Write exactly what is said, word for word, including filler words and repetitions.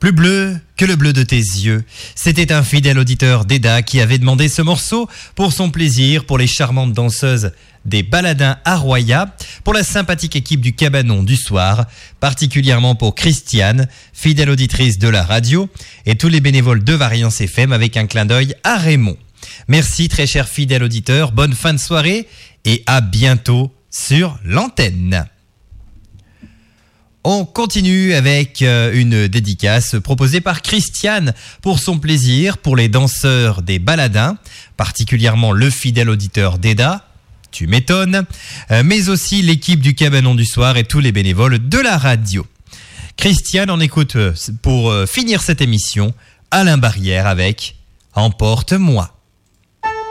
Plus bleu que le bleu de tes yeux. C'était un fidèle auditeur d'Eda qui avait demandé ce morceau pour son plaisir, pour les charmantes danseuses des Baladins à Roya, pour la sympathique équipe du Cabanon du soir, particulièrement pour Christiane, fidèle auditrice de la radio, et tous les bénévoles de Variance F M avec un clin d'œil à Raymond. Merci très cher fidèle auditeur, bonne fin de soirée et à bientôt sur l'antenne. On continue avec une dédicace proposée par Christiane pour son plaisir, pour les danseurs des Baladins, particulièrement le fidèle auditeur d'Eda, tu m'étonnes, mais aussi l'équipe du Cabanon du soir et tous les bénévoles de la radio. Christiane en écoute pour finir cette émission, Alain Barrière avec « Emporte-moi ».